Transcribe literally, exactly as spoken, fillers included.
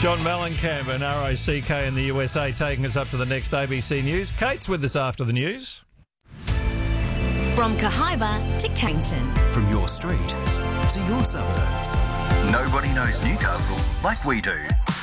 John Mellencamp and R O C K in the U S A taking us up to the next A B C News. Kate's with us after the news. From Cahaiba to Cannington. From your street to your suburbs. Nobody knows Newcastle like we do.